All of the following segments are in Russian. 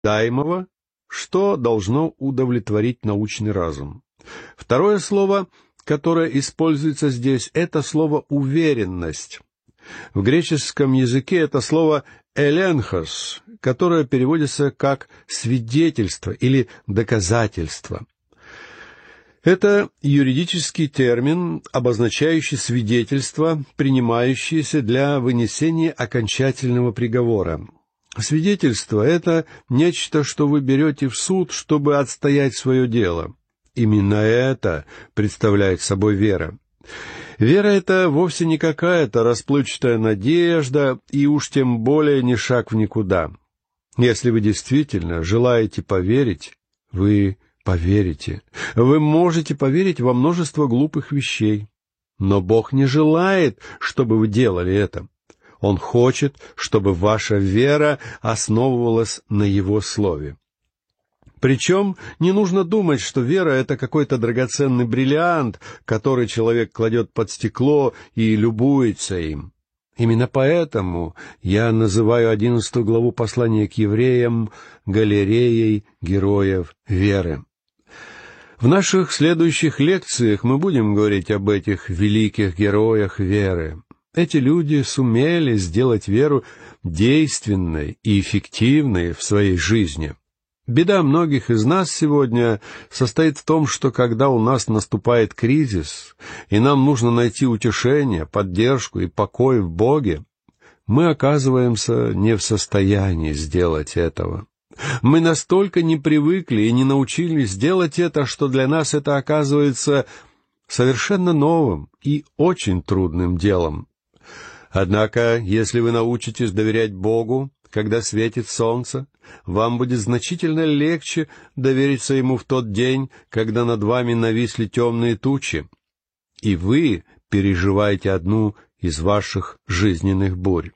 ожидаемого, что должно удовлетворить научный разум. Второе слово, которое используется здесь, это слово «уверенность». В греческом языке это слово «эленхос», которое переводится как «свидетельство» или «доказательство». Это юридический термин, обозначающий свидетельство, принимающееся для вынесения окончательного приговора. Свидетельство — это нечто, что вы берете в суд, чтобы отстоять свое дело. Именно это представляет собой вера. Вера — это вовсе не какая-то расплывчатая надежда, и уж тем более не шаг в никуда. Если вы действительно желаете поверить, вы поверите. Вы можете поверить во множество глупых вещей. Но Бог не желает, чтобы вы делали это. Он хочет, чтобы ваша вера основывалась на Его Слове. Причем не нужно думать, что вера — это какой-то драгоценный бриллиант, который человек кладет под стекло и любуется им. Именно поэтому я называю 11 главу послания к евреям галереей героев веры. В наших следующих лекциях мы будем говорить об этих великих героях веры. Эти люди сумели сделать веру действенной и эффективной в своей жизни. Беда многих из нас сегодня состоит в том, что когда у нас наступает кризис, и нам нужно найти утешение, поддержку и покой в Боге, мы оказываемся не в состоянии сделать этого. Мы настолько не привыкли и не научились делать это, что для нас это оказывается совершенно новым и очень трудным делом. Однако, если вы научитесь доверять Богу, когда светит солнце, вам будет значительно легче довериться Ему в тот день, когда над вами нависли темные тучи, и вы переживаете одну из ваших жизненных бурь.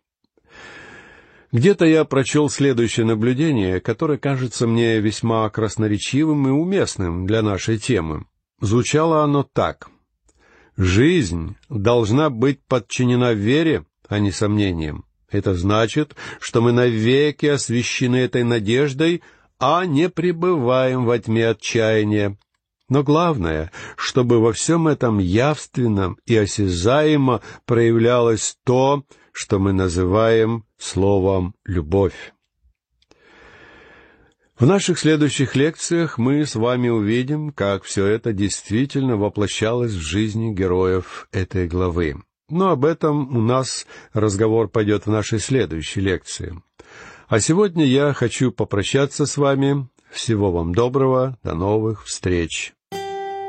Где-то я прочел следующее наблюдение, которое кажется мне весьма красноречивым и уместным для нашей темы. Звучало оно так: «Жизнь должна быть подчинена вере, а не сомнениям. Это значит, что мы навеки освящены этой надеждой, а не пребываем во тьме отчаяния. Но главное, чтобы во всем этом явственно и осязаемо проявлялось то, что мы называем словом «любовь». В наших следующих лекциях мы с вами увидим, как все это действительно воплощалось в жизни героев этой главы. Но об этом у нас разговор пойдет в нашей следующей лекции. А сегодня я хочу попрощаться с вами. Всего вам доброго, до новых встреч.